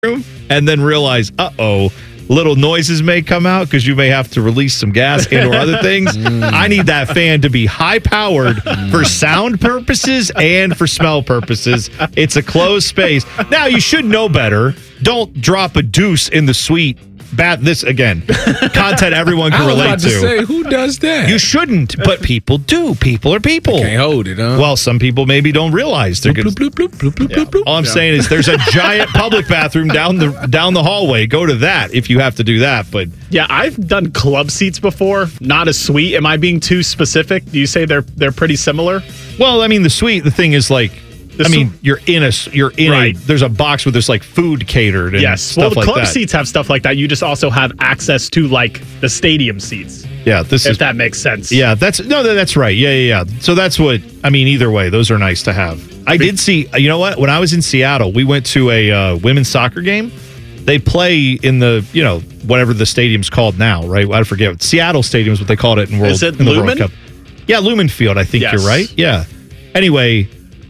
bathroom and then realize, little noises may come out because you may have to release some gas and or other things. I need that fan to be high-powered for sound purposes and for smell purposes. It's a closed space. Now, you should know better. Don't drop a deuce in the suite. This, again, content everyone can relate to. I was about to say, who does that? You shouldn't, but people do. People are people. Can't hold it, huh? Well, some people maybe don't realize they're going to. All I'm saying is there's a giant public bathroom down the hallway. Go to that if you have to do that. But yeah, I've done club seats before, not a suite. Am I being too specific? Do you say they're pretty similar? Well, I mean, the suite, the thing is like, you're in right. There's a box with this like food catered and stuff like that. Club seats have stuff like that. You just also have access to like the stadium seats. Yeah, if that makes sense. Yeah, that's right. Yeah. So that's what I mean. Either way, those are nice to have. I did see. You know what? When I was in Seattle, we went to a women's soccer game. They play in the whatever the stadium's called now, right? I forget. Seattle Stadium is what they called it in the World Cup. Yeah, Lumen Field. I think you're right. Yeah. Anyway.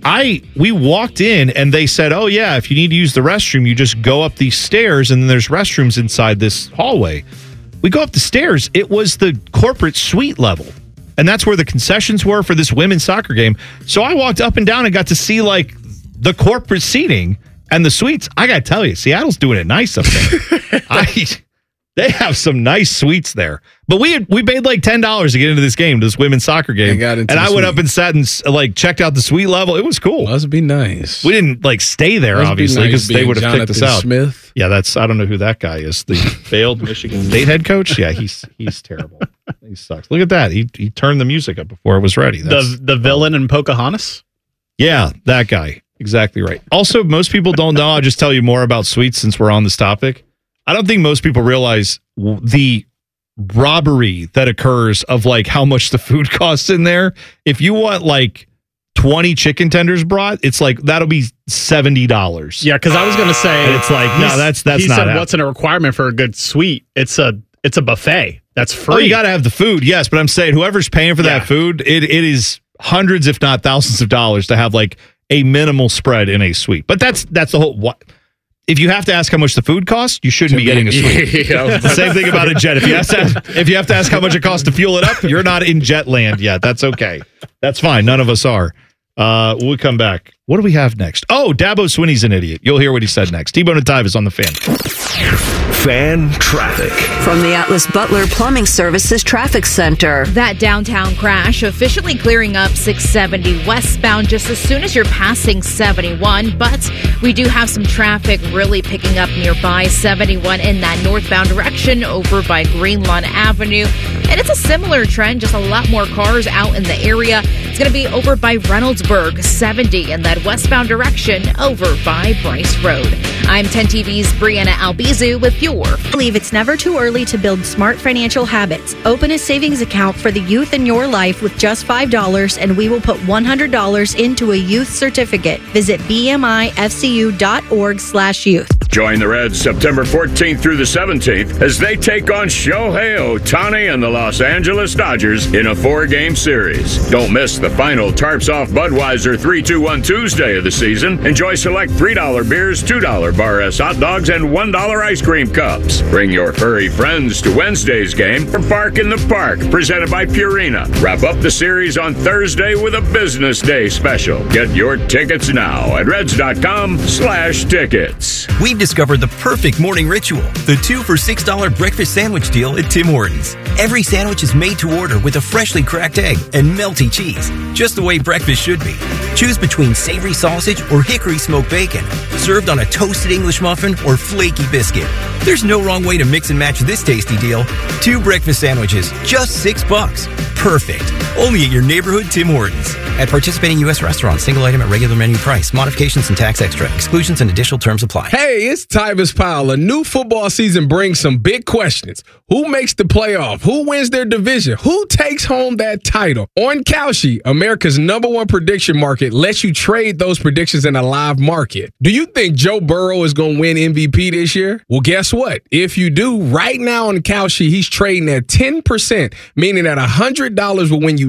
We walked in and they said, oh, yeah, if you need to use the restroom, you just go up these stairs and then there's restrooms inside this hallway. We go up the stairs. It was the corporate suite level. And that's where the concessions were for this women's soccer game. So I walked up and down and got to see like the corporate seating and the suites. I got to tell you, Seattle's doing it nice up there. They have some nice suites there. But we paid like $10 to get into this game, this women's soccer game. And I went up and sat and like checked out the suite level. It was cool. Must be nice. We didn't like stay there, obviously, because they would have kicked us out. Smith. Yeah, I don't know who that guy is. The failed Michigan State head coach. Yeah, he's terrible. He sucks. Look at that. He turned the music up before it was ready. The villain in Pocahontas? Yeah, that guy. Exactly right. Also, most people don't know. I'll just tell you more about suites since we're on this topic. I don't think most people realize the robbery that occurs of like how much the food costs in there. If you want like 20 chicken tenders brought, it's like that'll be $70. Yeah, because I was going to say, and it's like no, that's he not. Said, what's a requirement for a good suite? It's a buffet. That's free. Oh, you got to have the food, yes. But I'm saying whoever's paying for that food, it is hundreds, if not thousands, of dollars to have like a minimal spread in a suite. But that's the whole what. If you have to ask how much the food costs, you shouldn't be getting a suite. The same thing about a jet. If you have to ask how much it costs to fuel it up, you're not in jet land yet. That's okay. That's fine. None of us are. We'll come back. What do we have next? Oh, Dabo Swinney's an idiot. You'll hear what he said next. T-Bone and Tyvis on the Fan. Fan traffic. From the Atlas Butler Plumbing Services Traffic Center. That downtown crash officially clearing up 670 westbound just as soon as you're passing 71. But we do have some traffic really picking up nearby 71 in that northbound direction over by Greenlawn Avenue. And it's a similar trend, just a lot more cars out in the area. It's going to be over by Reynoldsburg, 70 in that westbound direction over by Bryce Road. I'm 10 TV's Brianna Albizu with your. I believe it's never too early to build smart financial habits. Open a savings account for the youth in your life with just $5, and we will put $100 into a youth certificate. Visit bmifcu.org/youth. Join the Reds September 14th through the 17th as they take on Shohei Ohtani and the Los Angeles Dodgers in a 4-game series. Don't miss the final Tarps Off Budweiser 3-2-1 Tuesday of the season. Enjoy select $3 beers, $2 Bar S hot dogs, and $1 ice cream cups. Bring your furry friends to Wednesday's game for Bark in the Park, presented by Purina. Wrap up the series on Thursday with a Business Day special. Get your tickets now at reds.com/tickets. We've discovered the perfect morning ritual, the 2 for $6 breakfast sandwich deal at Tim Hortons. Every sandwich is made to order with a freshly cracked egg and melty cheese, just the way breakfast should be. Choose between savory sausage or hickory smoked bacon, served on a toasted English muffin or flaky biscuit. There's no wrong way to mix and match this tasty deal. 2 breakfast sandwiches, just $6. Perfect. Only at your neighborhood Tim Hortons. At participating U.S. restaurants, single item at regular menu price. Modifications and tax extra. Exclusions and additional terms apply. Hey, it's Tyvis Powell. A new football season brings some big questions. Who makes the playoff? Who wins their division? Who takes home that title? On Kalshi, America's #1 prediction market, lets you trade those predictions in a live market. Do you think Joe Burrow is going to win MVP this year? Well, guess what? If you do, right now on Kalshi, he's trading at 10%, meaning that $100 will win you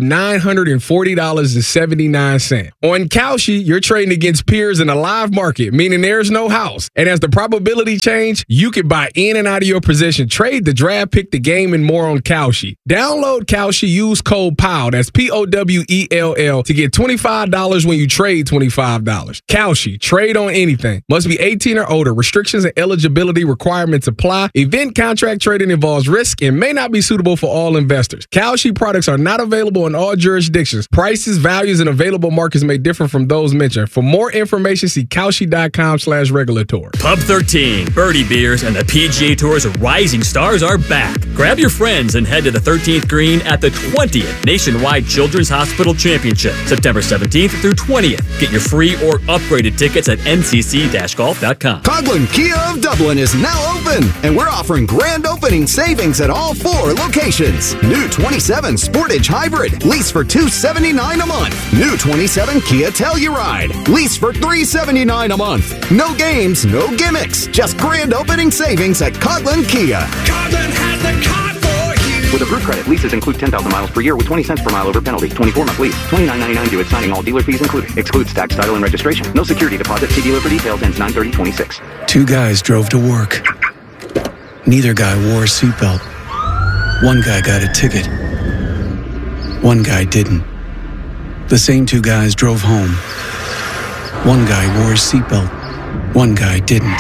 $940.79. On Kalshi, you're trading against peers in a live market, meaning there's no house. And as the probability change, you can buy in and out of your position, trade the draft, pick the game, and more on Kalshi. Download Kalshi, use code POWEL, that's POWELL, to get $25 when you trade $25. Kalshi, trade on anything. Must be 18 or older. Restrictions and eligibility requirements apply. Event contract trading involves risk and may not be suitable for all investors. Kalshi products are not available in all jurisdictions. Prices, values, and available markets may differ from those mentioned. For more information, see Kalshi.com/regulatory. Pub 13, Birdie Beers, and the PGA Tour's rising stars are back. Grab your friends and head to the 13th green at the 20th Nationwide Children's Hospital Championship, September 17th through 20th. Get your free or upgraded tickets at ncc-golf.com. Coghlan Kia of Dublin is now open, and we're offering grand opening savings at all 4 locations. New 27 Sportage Hybrid, lease for $279 a month. New 27 Kia Telluride, lease for $379 a month. No games, no gimmicks, just grand opening savings at Coghlan Kia. Coghlan has the car for you. With approved credit, leases include 10,000 miles per year with 20 cents per mile over penalty. 24-month lease. $29.99 due at signing. All dealer fees included. Excludes tax, title, and registration. No security deposit. See dealer for details. Ends 9/30/26. 2 guys drove to work. Neither guy wore a seatbelt. One guy got a ticket. One guy didn't. The same 2 guys drove home. One guy wore a seatbelt. One guy didn't.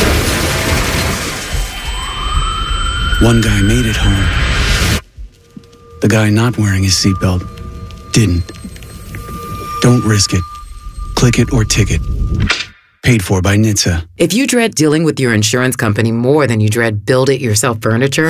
One guy made it home. The guy not wearing his seatbelt didn't. Don't risk it. Click it or ticket. Paid for by NHTSA. If you dread dealing with your insurance company more than you dread build-it-yourself furniture,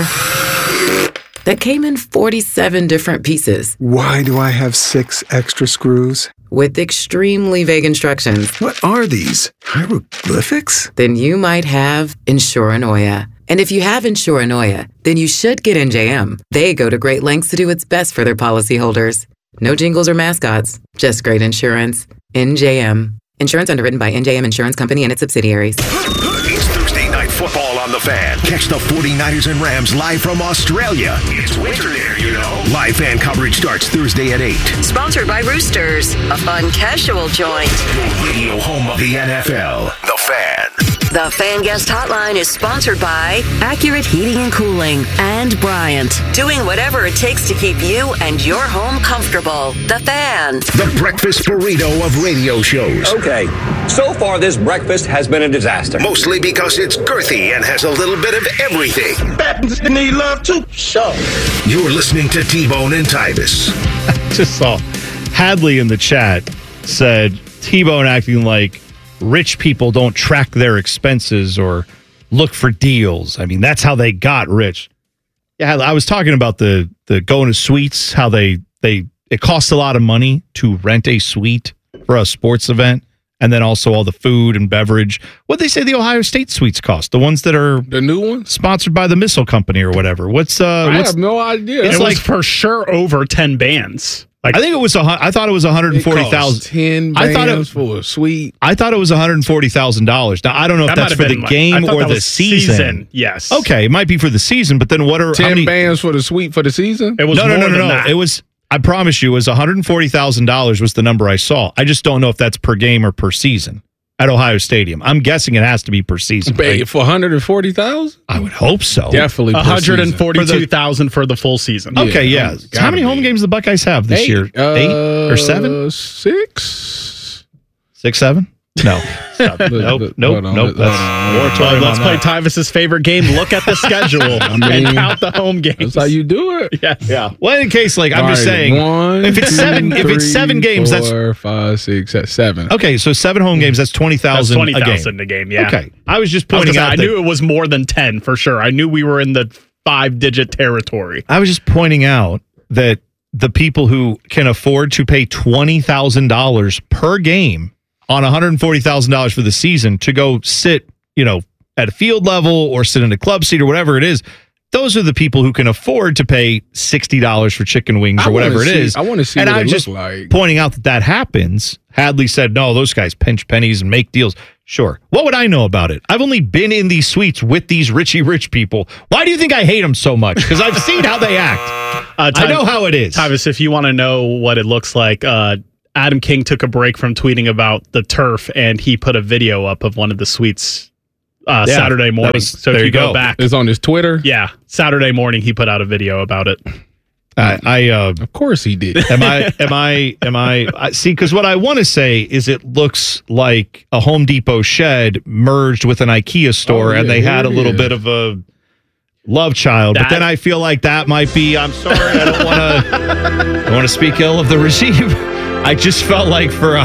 that came in 47 different pieces. Why do I have 6 extra screws? With extremely vague instructions. What are these? Hieroglyphics? Then you might have Insuranoia. And if you have Insuranoia, then you should get NJM. They go to great lengths to do what's best for their policyholders. No jingles or mascots, just great insurance. NJM. Insurance underwritten by NJM Insurance Company and its subsidiaries. It's Thursday Night Football on The Fan. Catch the 49ers and Rams live from Australia. It's winter there, you know. Live fan coverage starts Thursday at 8. Sponsored by Roosters, a fun casual joint. Your radio home of the NFL. The Fan. The Fan Guest Hotline is sponsored by Accurate Heating and Cooling and Bryant, doing whatever it takes to keep you and your home comfortable. The Fan. The breakfast burrito of radio shows. Okay, so far this breakfast has been a disaster. Mostly because it's girthy and has a little bit of everything. Baptists need love too. Sure. You're listening to T-Bone and Tyvis. I just saw Hadley in the chat said T-Bone acting like rich people don't track their expenses or look for deals. I mean, that's how they got rich. Yeah, I was talking about the going to suites, how it costs a lot of money to rent a suite for a sports event, and then also all the food and beverage. What they say the Ohio State suites cost? The ones that are the new ones, sponsored by the Missile Company or whatever. I have no idea. It was for sure over 10 bands. I think it was. I thought it was $140,000. 10 bands for a suite. I thought it was $140,000. Now I don't know if that's for the game or the season. Yes. Okay, it might be for the season, but then what are 10 bands for the suite for the season? It was no. It was. I promise you, it was $140,000 was the number I saw. I just don't know if that's per game or per season at Ohio Stadium. I'm guessing it has to be per season. Right? For $140,000? I would hope so. Definitely $142,000 for the full season. Okay, yeah. How many home games the Buckeyes have this year? 8 or 7? 6? 6, 7? No. Nope. Let's play Tyvis's favorite game. Look at the schedule and count the home games. That's how you do it. Yeah. Well, in case, I'm just saying, if it's 7 games, that's 4, 5, 6, 7. Okay, so 7 home games. That's 20,000 a game. 20,000 a game. Yeah. Okay. I was just pointing out. I knew it was more than 10 for sure. I knew we were in the 5-digit territory. I was just pointing out that the people who can afford to pay $20,000 per game on $140,000 for the season to go sit, at a field level or sit in a club seat or whatever it is, those are the people who can afford to pay $60 for chicken wings or whatever it is. I want to see what it looks like. Pointing out that happens. Hadley said, no, those guys pinch pennies and make deals. Sure. What would I know about it? I've only been in these suites with these rich people. Why do you think I hate them so much? Because I've seen how they act. I know how it is. Tyvis, if you want to know what it looks like, Adam King took a break from tweeting about the turf, and he put a video up of one of the suites Saturday morning. So if you go back, it's on his Twitter. Yeah, Saturday morning he put out a video about it. Of course he did. Am I see, because what I want to say is it looks like a Home Depot shed merged with an IKEA store, and they had a little bit of a love child. But then I feel like that might be, I'm sorry, I don't want to speak ill of the regime. I just felt like for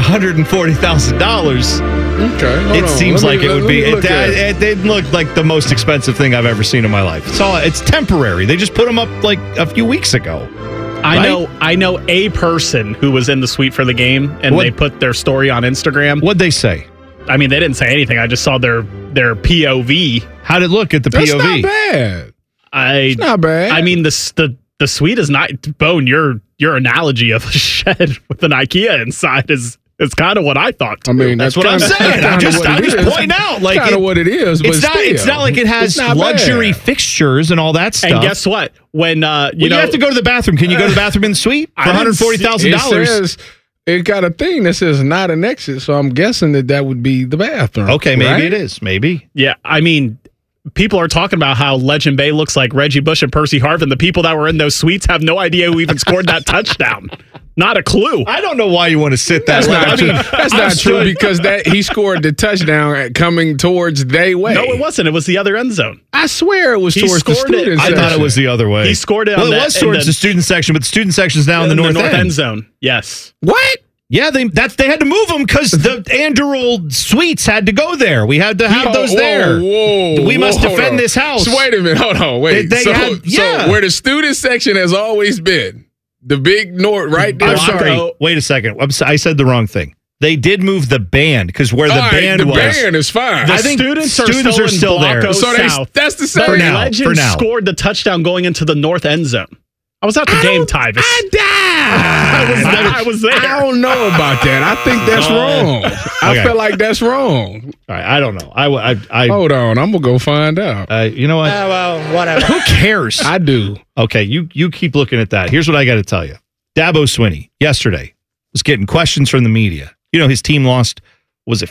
$140,000, it seems like it would be. It didn't look like the most expensive thing I've ever seen in my life. It's temporary. They just put them up like a few weeks ago. I know a person who was in the suite for the game, and they put their story on Instagram. What'd they say? I mean, they didn't say anything. I just saw their POV. How'd it look at the That's POV? not bad. It's not bad. I mean, the suite is not. Bone, your analogy of a shed with an IKEA inside is kind of what I thought too. I mean, that's what I'm saying. I'm just pointing out, like, kind of what it is. But it's not like it has luxury fixtures and all that stuff. And guess what? When you have to go to the bathroom, can you go to the bathroom in the suite for $140,000? It got a thing that says not an exit, so I'm guessing that would be the bathroom. Okay, maybe it is. Maybe. Yeah, I mean, people are talking about how Legend Bay looks like Reggie Bush and Percy Harvin. The people that were in those suites have no idea who even scored that touchdown. Not a clue. I don't know why you want to sit that way. That's not true because he scored the touchdown coming towards their way. No, it wasn't. It was the other end zone. I swear it was towards the student section. I thought it was the other way. He scored it. Well, it was towards the student section, but the student section is now in the north end zone. Yes. What? Yeah, they had to move them because the Andrew suites had to go there. We had to have those there. We must defend this house. So wait a minute. Hold on. Wait. So where the student section has always been, the big north right there. I'm sorry. Wait a second. I said the wrong thing. They did move the band because where the band was. The band is fine. I think students are still there. So that's the same. For now. Legend scored the touchdown going into the north end zone. I was at the game, Tyvis. I was there. I don't know about that. I think that's wrong. I feel like that's wrong. All right, I don't know. I hold on. I'm gonna go find out. You know what? Well, whatever. Who cares? I do. Okay, you keep looking at that. Here's what I got to tell you. Dabo Swinney yesterday was getting questions from the media. You know, his team lost. Was it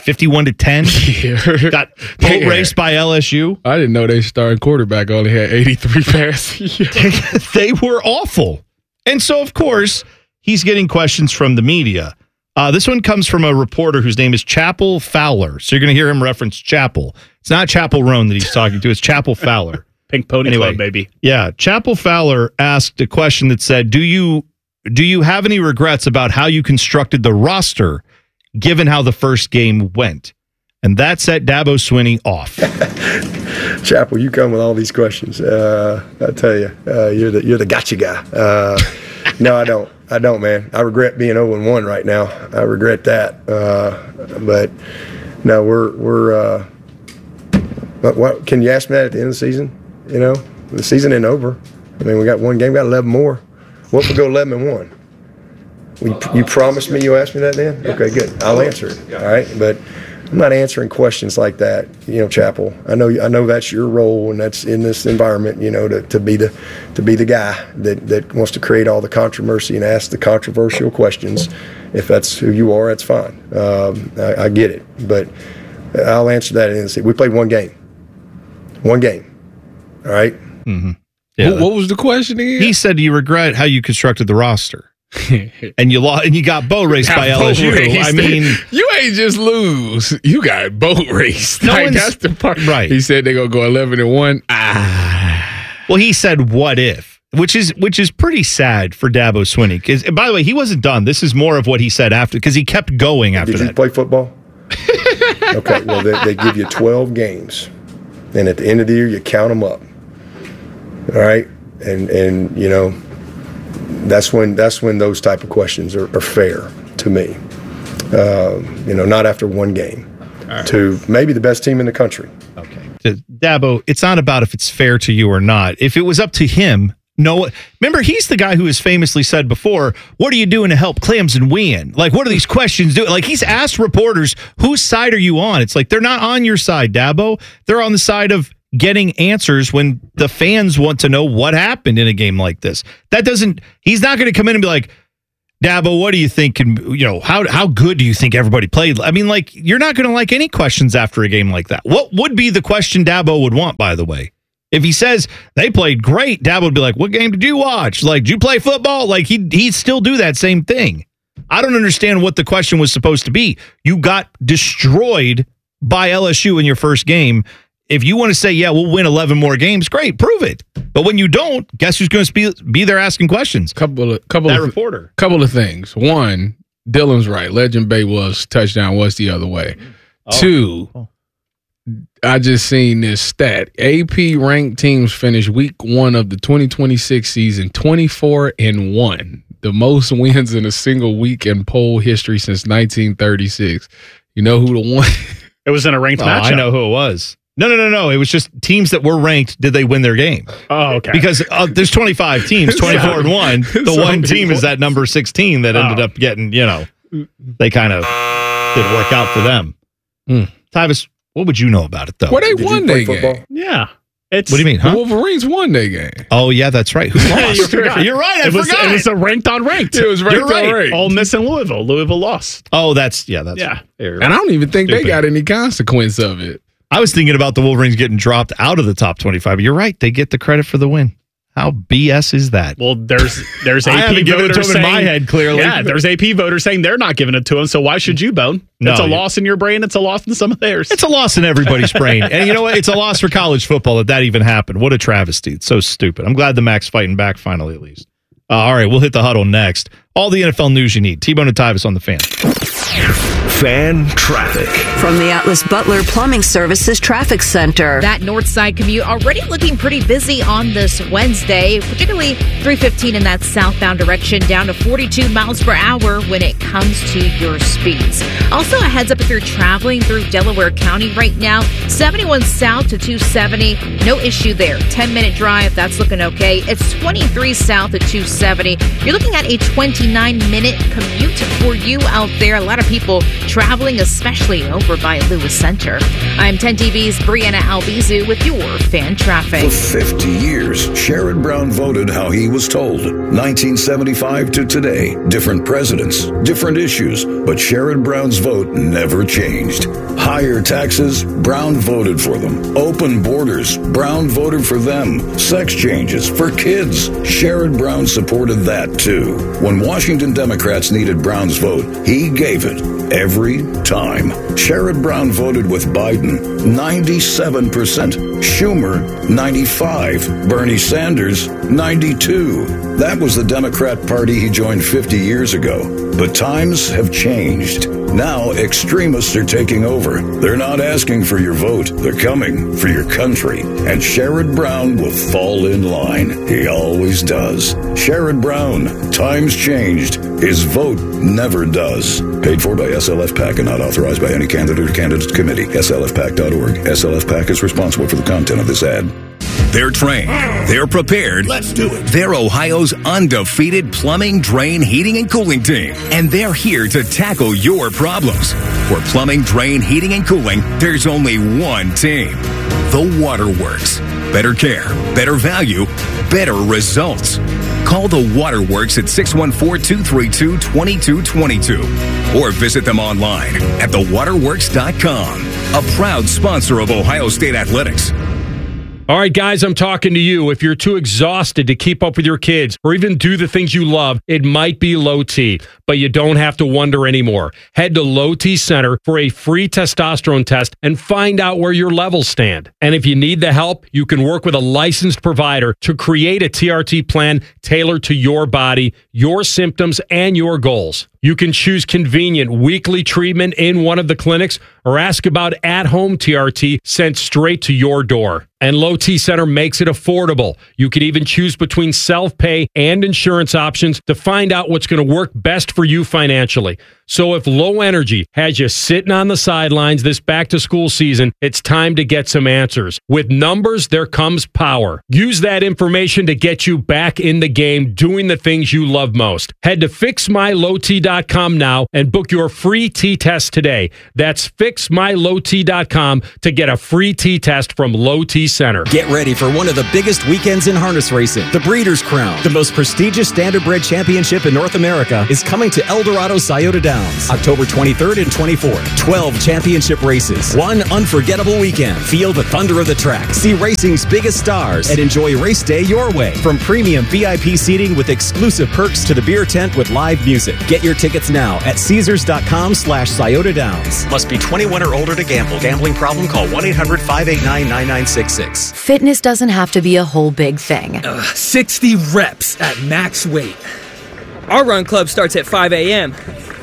51-10? Got boat raced by LSU. I didn't know they starting quarterback only had 83 passes. They were awful. And so, of course, he's getting questions from the media. This one comes from a reporter whose name is Chapel Fowler. So you're going to hear him reference Chapel. It's not Chapel Roan that he's talking to. It's Chapel Fowler. Pink Pony Club, baby. Yeah. Chapel Fowler asked a question that said, do you have any regrets about how you constructed the roster given how the first game went? And that set Dabo Swinney off. Chapel, you come with all these questions. I tell you, you're the gotcha guy. No, I don't. I don't, man. I regret being 0-1 right now. I regret that. But no, we're. But what can you ask me that at the end of the season? You know, the season ain't over. I mean, we got one game, we got 11 more. What if we go 11-1? You promised me you'll ask me that then? Okay, good. I'll answer it. All right, but I'm not answering questions like that. You know, Chapel. I know that's your role, and that's in this environment. You know, to be the guy that wants to create all the controversy and ask the controversial questions. If that's who you are, that's fine. I get it, but I'll answer that in the season. We played one game. All right. Mm-hmm. Yeah, what was the question again? He said you regret how you constructed the roster. And you lost, and you got boat raced by LSU. I mean, you ain't just lose; you got boat raced. That's the part. Right? He said they're gonna go 11-1. Well, he said, "What if?" Which is pretty sad for Dabo Swinney. Because, by the way, he wasn't done. This is more of what he said after, because he kept going after that. Did you play football? Okay. Well, they give you 12 games, and at the end of the year, you count them up. All right, and you know. That's when those type of questions are fair to me. You know, not after one game. Right. To maybe the best team in the country. Okay. Dabo, it's not about if it's fair to you or not. If it was up to him, remember, he's the guy who has famously said before, what are you doing to help Clemson win? Like, what are these questions doing? Like, he's asked reporters, whose side are you on? It's like, they're not on your side, Dabo. They're on the side of getting answers when the fans want to know what happened in a game like this. He's not going to come in and be like, Dabo, what do you think? How good do you think everybody played? I mean, like, you're not going to like any questions after a game like that. What would be the question Dabo would want, by the way? If he says they played great, Dabo would be like, what game did you watch? Like, did you play football? Like, he'd still do that same thing. I don't understand what the question was supposed to be. You got destroyed by LSU in your first game. If you want to say, yeah, we'll win 11 more games, great, prove it. But when you don't, guess who's going to be there asking questions? Couple reporter. Couple of things. One, Dylan's right. Legend Bay touchdown was the other way. Two, I just seen this stat. AP ranked teams finished week 1 of the 2026 season 24-1. The most wins in a single week in poll history since 1936. You know who the one? It was in a ranked matchup. I know who it was. No. It was just teams that were ranked. Did they win their game? Oh, okay. Because there's 25 teams, 24-1. The one team is that number 16 that ended up getting, they kind of didn't work out for them. Tyvis, what would you know about it, though? Well, they won their game. Yeah. What do you mean, huh? The Wolverines won their game. Oh, yeah, that's right. Who lost? You're right. I forgot. It was a ranked on ranked. It was ranked on ranked. Ole Miss and Louisville. Louisville lost. Oh, that's. And I don't even think they got any consequence of it. I was thinking about the Wolverines getting dropped out of the top 25. But you're right. They get the credit for the win. How BS is that? Well, there's I AP haven't given it to voters him in saying, my head, clearly. Yeah, there's AP voters saying they're not giving it to him, so why should you, Bone? No, it's a loss in your brain. It's a loss in some of theirs. It's a loss in everybody's brain. And you know what? It's a loss for college football that even happened. What a travesty. It's so stupid. I'm glad the Mac's fighting back finally, at least. All right, we'll hit the huddle next. All the NFL news you need. T-Bone and Tyvis on the Fan. Fan traffic. From the Atlas Butler Plumbing Services Traffic Center. That north side commute already looking pretty busy on this Wednesday, particularly 315 in that southbound direction, down to 42 miles per hour when it comes to your speeds. Also, a heads up if you're traveling through Delaware County right now, 71 south to 270, no issue there. 10-minute drive, that's looking okay. It's 23 south to 270. You're looking at a 29-minute commute for you out there. A lot of people traveling, especially over by Lewis Center. I'm 10 TV's Brianna Albizu with your Fan Traffic. For 50 years, Sherrod Brown voted how he was told. 1975 to today, different presidents, different issues, but Sherrod Brown's vote never changed. Higher taxes, Brown voted for them. Open borders, Brown voted for them. Sex changes for kids, Sherrod Brown supported that too. When Washington Democrats needed Brown's vote, he gave it every time. Sherrod Brown voted with Biden 97%, Schumer 95%, Bernie Sanders 92%. That was the Democrat Party he joined 50 years ago. But times have changed. Now extremists are taking over. They're not asking for your vote. They're coming for your country. And Sherrod Brown will fall in line. He always does. Sherrod Brown. Times changed. His vote never does. Paid for by SLF PAC and not authorized by any candidate or candidates committee. SLFPAC.org. SLF PAC is responsible for the content of this ad. They're trained. They're prepared. Let's do it. They're Ohio's undefeated plumbing, drain, heating, and cooling team. And they're here to tackle your problems. For plumbing, drain, heating, and cooling, there's only one team. The Waterworks. Better care, better value, better results. Call the Waterworks at 614-232-2222 or visit them online at thewaterworks.com. A proud sponsor of Ohio State Athletics. All right, guys, I'm talking to you. If you're too exhausted to keep up with your kids or even do the things you love, it might be low T, but you don't have to wonder anymore. Head to Low T Center for a free testosterone test and find out where your levels stand. And if you need the help, you can work with a licensed provider to create a TRT plan tailored to your body, your symptoms, and your goals. You can choose convenient weekly treatment in one of the clinics or ask about at-home TRT sent straight to your door. And Low T Center makes it affordable. You can even choose between self-pay and insurance options to find out what's going to work best for you financially. So if low energy has you sitting on the sidelines this back-to-school season, it's time to get some answers. With numbers, there comes power. Use that information to get you back in the game doing the things you love most. Head to fixmylowt.com now and book your free T-test today. That's fixmylowt.com to get a free T-test from Low T Center. Get ready for one of the biggest weekends in harness racing, the Breeders' Crown. The most prestigious standardbred championship in North America is coming to El Dorado Scioto Downs, October 23rd and 24th. 12 championship races, one unforgettable weekend. Feel the thunder of the track, see racing's biggest stars, and enjoy race day your way. From premium VIP seating with exclusive perks to the beer tent with live music. Get your tickets now at Caesars.com/Scioto Downs. Must be 21 or older to gamble. Gambling problem? Call 1-800-589-9966. Fitness doesn't have to be a whole big thing. 60 reps at max weight. Our run club starts at 5 a.m.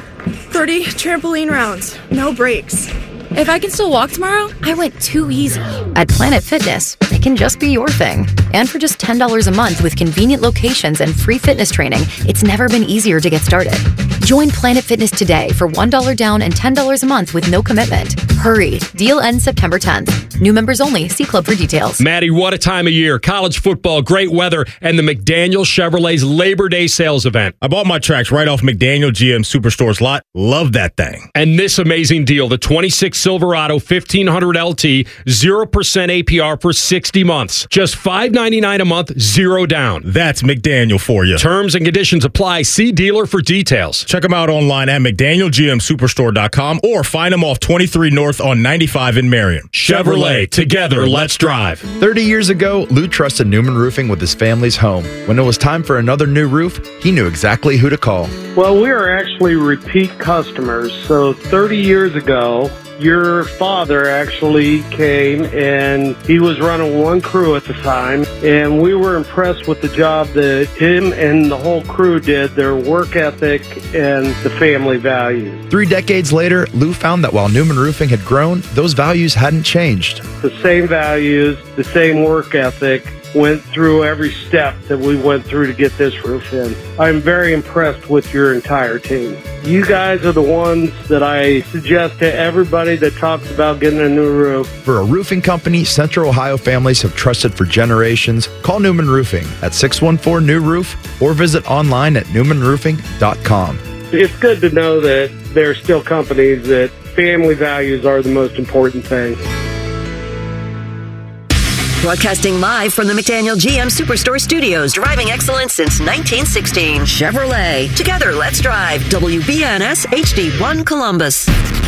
30 trampoline rounds, no breaks. If I can still walk tomorrow, I went too easy. At Planet Fitness, it can just be your thing. And for just $10 a month with convenient locations and free fitness training, it's never been easier to get started. Join Planet Fitness today for $1 down and $10 a month with no commitment. Hurry. Deal ends September 10th. New members only. See club for details. Maddie, what a time of year. College football, great weather, and the McDaniel Chevrolet's Labor Day sales event. I bought my tracks right off McDaniel GM Superstore's lot. Love that thing. And this amazing deal, the 26 Silverado 1500 LT, 0% APR for 60 months. Just $599 a month, zero down. That's McDaniel for you. Terms and conditions apply. See dealer for details. Check them out online at McDanielGMSuperstore.com or find them off 23 North on 95 in Marion. Chevrolet, together, let's drive. 30 years ago, Lou trusted Newman Roofing with his family's home. When it was time for another new roof, he knew exactly who to call. Well, we are actually repeat customers. So 30 years ago, your father actually came and he was running one crew at the time, and we were impressed with the job that him and the whole crew did, their work ethic and the family values. 3 decades later, Lou found that while Newman Roofing had grown, those values hadn't changed. The same values, the same work ethic, went through every step that we went through to get this roof in. I'm very impressed with your entire team. You guys are the ones that I suggest to everybody that talks about getting a new roof. For a roofing company Central Ohio families have trusted for generations, call Newman Roofing at 614-NEW-ROOF or visit online at newmanroofing.com. It's good to know that there are still companies that family values are the most important thing. Broadcasting live from the McDaniel GM Superstore Studios. Driving excellence since 1916. Chevrolet. Together, let's drive. WBNS HD1 Columbus.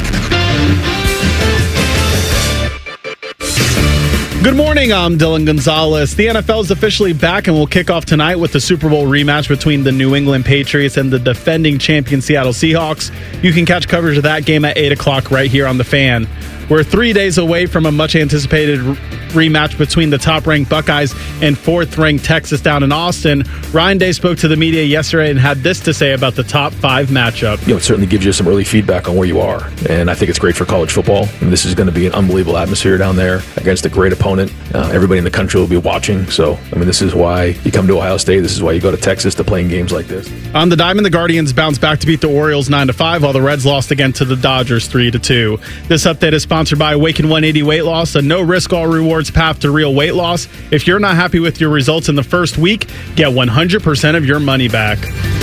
Good morning, I'm Dylan Gonzalez. The NFL is officially back and will kick off tonight with the Super Bowl rematch between the New England Patriots and the defending champion Seattle Seahawks. You can catch coverage of that game at 8 o'clock right here on The Fan. We're 3 days away from a much-anticipated rematch between the top-ranked Buckeyes and fourth-ranked Texas down in Austin. Ryan Day spoke to the media yesterday and had this to say about the top 5 matchup. It certainly gives you some early feedback on where you are, and I think it's great for college football. And this is going to be an unbelievable atmosphere down there against a great opponent. Everybody in the country will be watching, so this is why you come to Ohio State. This is why you go to Texas to play in games like this. On the diamond, the Guardians bounced back to beat the Orioles 9-5, while the Reds lost again to the Dodgers 3-2. This update is sponsored by Awaken 180 Weight Loss, a no-risk, all-rewards path to real weight loss. If you're not happy with your results in the first week, get 100% of your money back.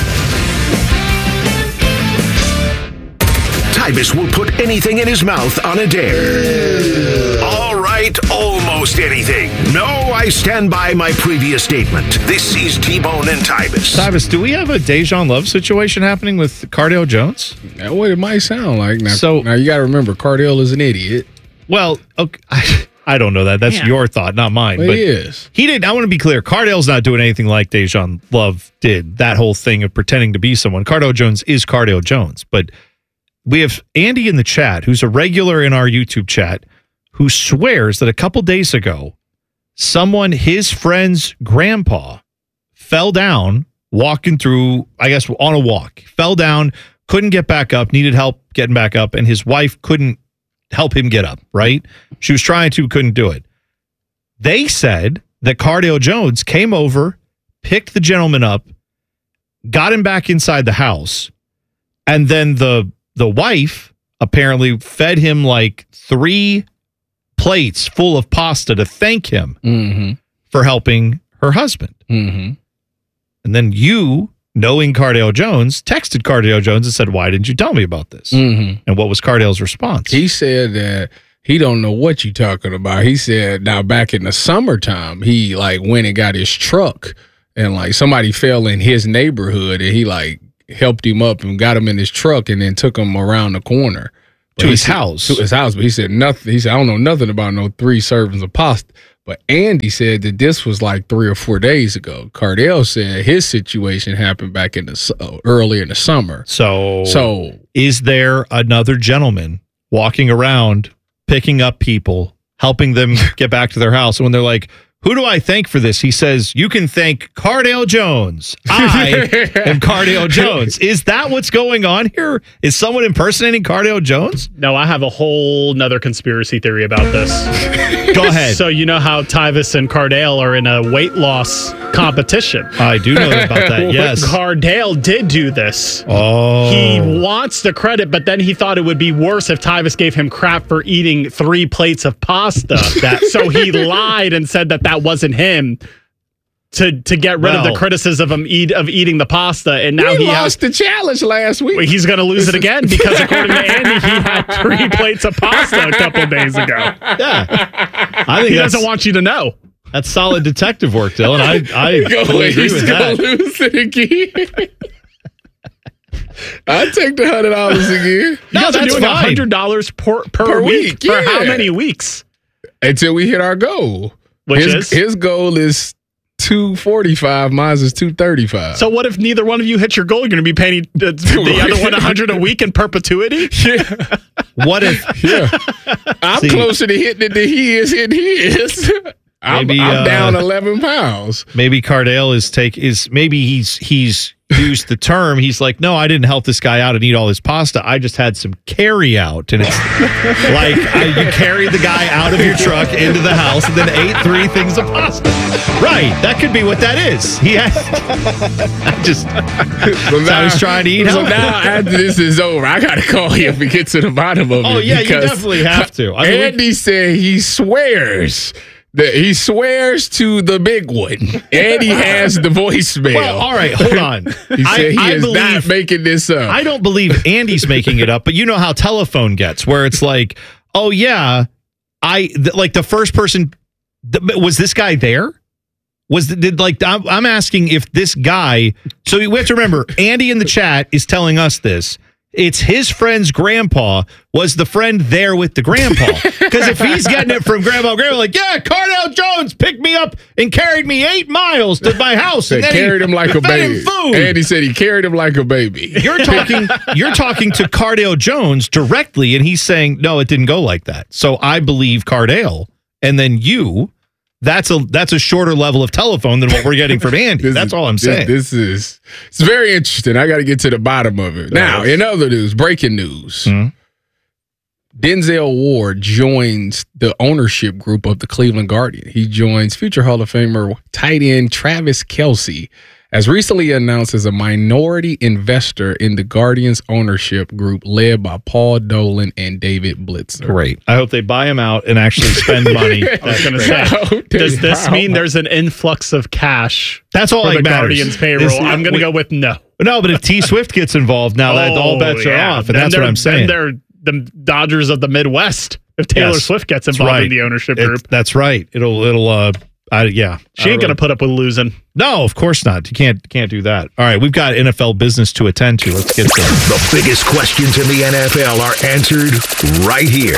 Tybus will put anything in his mouth on a dare. All right, almost anything. No, I stand by my previous statement. This is T-Bone and Tybus. Tybus, do we have a Dejan Love situation happening with Cardale Jones? That's what it might sound like. Now you got to remember, Cardale is an idiot. Well, okay, I don't know that. That's your thought, not mine. Well, but he is. He didn't. I want to be clear. Cardale's not doing anything like Dejan Love did. That whole thing of pretending to be someone. Cardale Jones is Cardale Jones. But we have Andy in the chat, who's a regular in our YouTube chat, who swears that a couple days ago, his friend's grandpa, fell down walking through, I guess, on a walk. Fell down, couldn't get back up, needed help getting back up, and his wife couldn't help him get up, right? She was trying to, couldn't do it. They said that Cardale Jones came over, picked the gentleman up, got him back inside the house, and then the the wife apparently fed him like 3 plates full of pasta to thank him for helping her husband. And then you, knowing Cardale Jones, texted Cardale Jones and said, why didn't you tell me about this? And what was Cardale's response? He said that he don't know what you talking about. He said now back in the summertime, he like went and got his truck and like somebody fell in his neighborhood and he like helped him up and got him in his truck and then took him around the corner. To his house. But he said nothing. He said, I don't know nothing about no 3 servings of pasta. But Andy said that this was like 3 or 4 days ago. Cardale said his situation happened back in the early in the summer. So is there another gentleman walking around, picking up people, helping them get back to their house? And when they're like, who do I thank for this? He says, you can thank Cardale Jones. I am Cardale Jones. Is that what's going on here? Is someone impersonating Cardale Jones? No, I have a whole nother conspiracy theory about this. Go ahead. So you know how Tyvis and Cardale are in a weight loss competition. I do know about that, yes. Cardale did do this. Oh. He wants the credit, but then he thought it would be worse if Tyvis gave him crap for eating 3 plates of pasta. So he lied and said that wasn't him to get rid of the criticism of eating the pasta. And now he lost the challenge last week. He's going to lose it again because according to Andy, he had 3 plates of pasta a couple of days ago. Yeah. I think he doesn't want you to know. That's solid detective work, Dylan. I totally agree with that. Lose it again. I'd take the $100 again. You guys are doing $100 per week. For how many weeks? Until we hit our goal. His goal is $245. Mine is $235. So what if neither one of you hit your goal? You're going to be paying the other one $100 a week in perpetuity? Yeah. What if? Yeah. I'm closer to hitting it than he is hitting his. I'm down 11 pounds. Maybe Cardale he's used the term. He's like, no, I didn't help this guy out and eat all his pasta. I just had some carry out. And it's like you carried the guy out of your truck into the house and then ate 3 things of pasta. Right. That could be what that is. He had now he's trying to eat. So now after this is over, I got to call him and get to the bottom of it. Oh, yeah, you definitely have to. Andy said he swears. He swears to the big one, and he has the voicemail. Well, all right, hold on. He said he is not making this up. I don't believe Andy's making it up, but you know how telephone gets, where it's like, oh, yeah, like the first person, was this guy there? I'm asking if this guy, so we have to remember, Andy in the chat is telling us this. It's his friend's grandpa was the friend there with the grandpa. Because if he's getting it from grandma, like, yeah, Cardale Jones picked me up and carried me 8 miles to my house. And then carried him like a baby. Andy said he carried him like a baby. You're talking to Cardale Jones directly, and he's saying, no, it didn't go like that. So I believe Cardale, and then you. That's a shorter level of telephone than what we're getting from Andy. That's all I'm saying. It's very interesting. I got to get to the bottom of it. Now, in other news, breaking news. Mm-hmm. Denzel Ward joins the ownership group of the Cleveland Guardians. He joins future Hall of Famer tight end Travis Kelce, as recently announced as a minority investor in the Guardians ownership group led by Paul Dolan and David Blitzer. Great. I hope they buy him out and actually spend money. I was going to say, does this mean there's an influx of cash? That's all for that the matters. Guardians payroll. I'm going to go with no. No, but if T Swift gets involved now, all bets are off, and that's what I'm saying. Then they're the Dodgers of the Midwest. If Taylor Swift gets involved in the ownership group, that's right. It'll. She ain't going to put up with losing. No, of course not. You can't do that. All right, we've got NFL business to attend to. Let's get started. The biggest questions in the NFL are answered right here.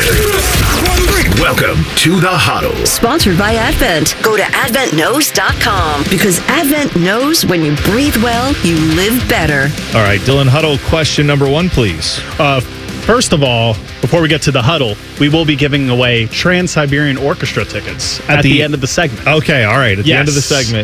Welcome to the Huddle. Sponsored by Advent. Go to AdventKnows.com because Advent knows when you breathe well, you live better. All right, Dylan, Huddle question number 1, please. First of all, before we get to the Huddle, we will be giving away Trans-Siberian Orchestra tickets at the end of the segment. Okay, all right. At the end of the segment,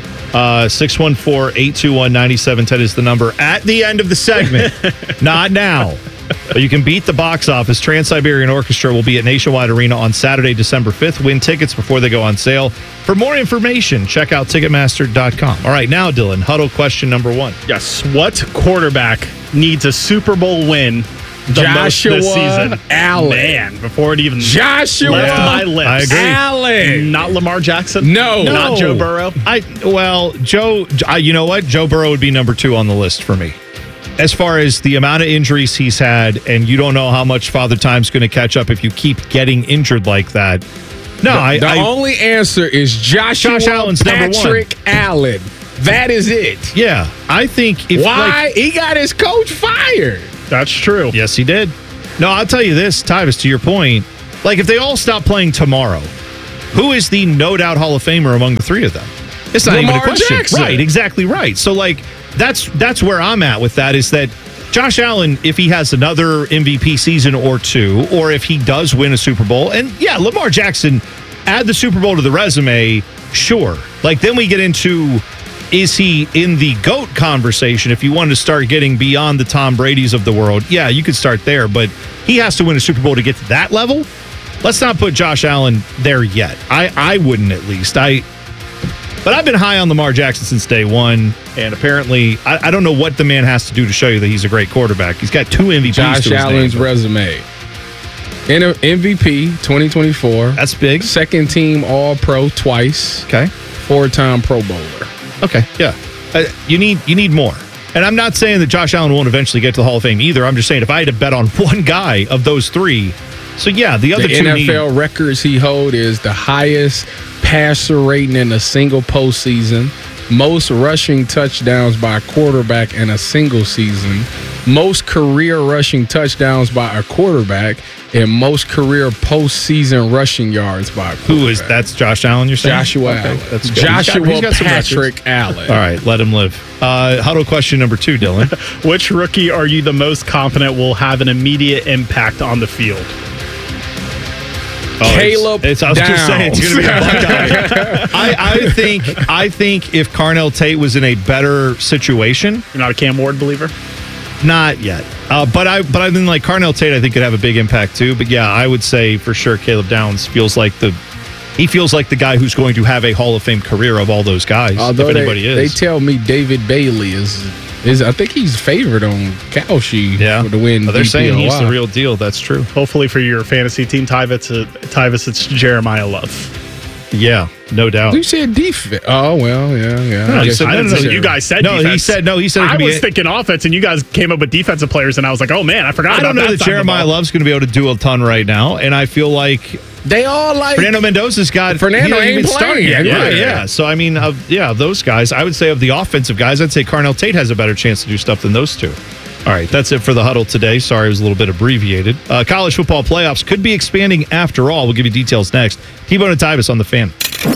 614-821-9710 is the number at the end of the segment. Not now. But you can beat the box office. Trans-Siberian Orchestra will be at Nationwide Arena on Saturday, December 5th. Win tickets before they go on sale. For more information, check out Ticketmaster.com. All right, now, Dylan, Huddle question number 1. Yes. What quarterback needs a Super Bowl win Joshua this season. Allen. Man, before it even Joshua left my lips. I agree. Allen. Not Lamar Jackson? No. Not Joe Burrow? Joe, you know what? Joe Burrow would be number 2 on the list for me. As far as the amount of injuries he's had, and you don't know how much Father Time's going to catch up if you keep getting injured like that. No, the only answer is Josh Allen's Patrick Allen. That is it. Yeah, I think if he got his coach fired. That's true. Yes, he did. No, I'll tell you this, Tyvis, to your point, like if they all stop playing tomorrow, who is the no doubt Hall of Famer among the 3 of them? It's not even a question. Jackson. Right, exactly right. So like that's where I'm at with that, is that Josh Allen, if he has another MVP season or 2, or if he does win a Super Bowl, and yeah, Lamar Jackson, add the Super Bowl to the resume, sure. Like then we get into, is he in the GOAT conversation? If you wanted to start getting beyond the Tom Brady's of the world, yeah, you could start there, but he has to win a Super Bowl to get to that level. Let's not put Josh Allen there yet. I wouldn't, at least. But I've been high on Lamar Jackson since day one, and apparently, I don't know what the man has to do to show you that he's a great quarterback. He's got 2 MVPs. Josh Allen's resume. MVP 2024. That's big. Second team All-Pro twice. Okay. 4-time Pro Bowler. Okay, yeah. You need more. And I'm not saying that Josh Allen won't eventually get to the Hall of Fame either. I'm just saying if I had to bet on one guy of those 3, so yeah, the other 2 NFL records he hold is the highest passer rating in a single postseason, most rushing touchdowns by a quarterback in a single season, most career rushing touchdowns by a quarterback, and most career postseason rushing yards by a quarterback. That's Josh Allen, you're saying? Joshua Allen. That's good. Joshua he's got Patrick Allen. All right, let him live. Huddle question number 2, Dylan. Which rookie are you the most confident will have an immediate impact on the field? Caleb I was just saying it's going to be a Buckeye. I think if Carnell Tate was in a better situation. You're not a Cam Ward believer? Not yet. But I mean, like Carnell Tate, I think could have a big impact too. But yeah, I would say for sure Caleb Downs feels like the guy who's going to have a Hall of Fame career of all those guys. Although if anybody they tell me David Bailey is I think he's favored on Cowsheet to win. They're saying he's the real deal. That's true. Hopefully for your fantasy team, Tyvis, it's Jeremiah Love. Yeah, no doubt. You said defense. Oh well, yeah. No, you guys said defense. He said. I was thinking offense, and you guys came up with defensive players, and I was like, oh man, I forgot. I don't know that Jeremiah Love's going to be able to do a ton right now, and I feel like they all like Fernando Mendoza's got. Fernando ain't playing. Yeah. So I mean, those guys. I would say of the offensive guys, I'd say Carnell Tate has a better chance to do stuff than those 2. All right, that's it for the huddle today. Sorry, it was a little bit abbreviated. College football playoffs could be expanding after all. We'll give you details next. T-Bone and Tyvis on the Fan.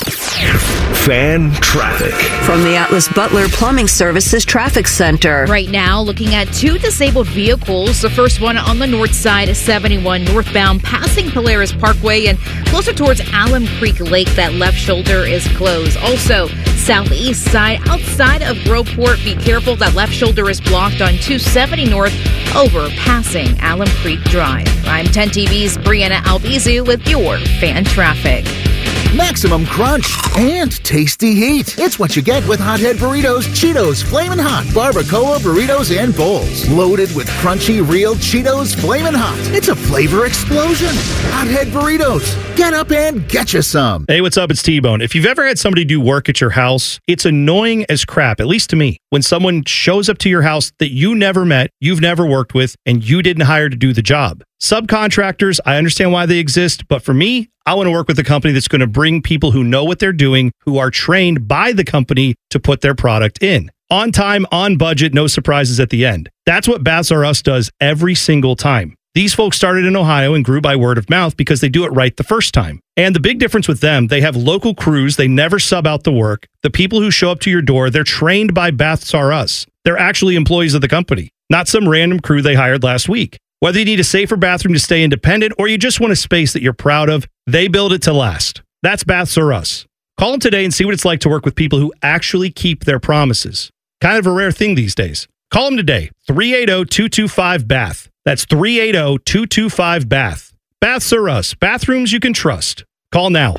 Fan traffic. From the Atlas Butler Plumbing Services Traffic Center. Right now, looking at 2 disabled vehicles. The first one on the north side is 71 northbound, passing Polaris Parkway and closer towards Alum Creek Lake. That left shoulder is closed. Also, southeast side outside of Groveport. Be careful, that left shoulder is blocked on 270 north over passing Alum Creek Drive. I'm 10 TV's Brianna Albizu with your Fan Traffic. Maximum crunch and tasty heat. It's what you get with Hothead Burritos, Cheetos, Flamin' Hot, Barbacoa burritos and bowls. Loaded with crunchy, real Cheetos Flamin' Hot. It's a flavor explosion. Hothead Burritos. Get up and get you some. Hey, what's up? It's T-Bone. If you've ever had somebody do work at your house, it's annoying as crap, at least to me, when someone shows up to your house that you never met, you've never worked with, and you didn't hire to do the job. Subcontractors, I understand why they exist, but for me, I want to work with a company that's going to bring people who know what they're doing, who are trained by the company to put their product in. On time, on budget, no surprises at the end. That's what Baths R Us does every single time. These folks started in Ohio and grew by word of mouth because they do it right the first time. And the big difference with them, they have local crews. They never sub out the work. The people who show up to your door, they're trained by Baths R Us. They're actually employees of the company, not some random crew they hired last week. Whether you need a safer bathroom to stay independent or you just want a space that you're proud of, they build it to last. That's Baths R Us. Call them today and see what it's like to work with people who actually keep their promises. Kind of a rare thing these days. Call them today, 380-225-BATH. That's 380-225-BATH. Baths R Us. Bathrooms you can trust. Call now.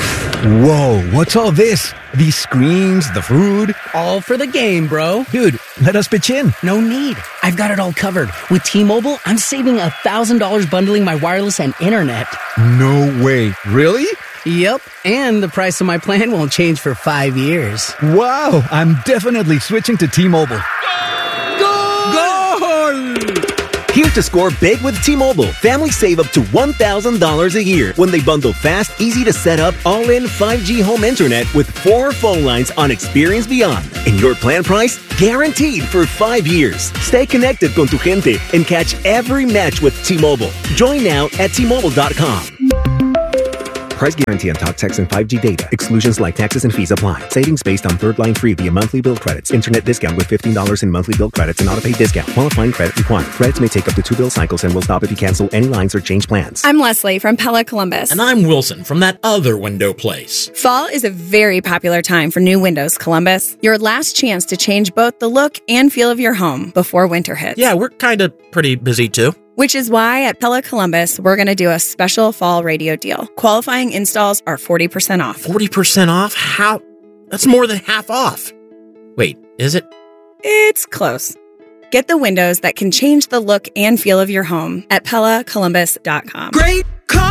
Whoa, what's all this? These screens, the food? All for the game, bro. Dude, Let us pitch in. No need. I've got it all covered. With T-Mobile, I'm saving $1,000 bundling my wireless and internet. No way. Really? Yep. And the price of my plan won't change for 5 years. Wow. I'm definitely switching to T-Mobile. Here to score big with T-Mobile. Families save up to $1,000 a year when they bundle fast, easy to set up, all-in 5G home internet with 4 phone lines on Experience Beyond. And your plan price? Guaranteed for 5 years. Stay connected con tu gente and catch every match with T-Mobile. Join now at T-Mobile.com. Price guarantee on talk, text, and 5G data. Exclusions like taxes and fees apply. Savings based on third line free via monthly bill credits. Internet discount with $15 in monthly bill credits and auto-pay discount. Qualifying credit required. Credits may take up to 2 bill cycles and will stop if you cancel any lines or change plans. I'm Leslie from Pella Columbus. And I'm Wilson from that other window place. Fall is a very popular time for new windows, Columbus. Your last chance to change both the look and feel of your home before winter hits. Yeah, we're kind of pretty busy too. Which is why at Pella Columbus, we're going to do a special fall radio deal. Qualifying installs are 40% off. 40% off? How? That's more than half off. Wait, is it? It's close. Get the windows that can change the look and feel of your home at PellaColumbus.com. Great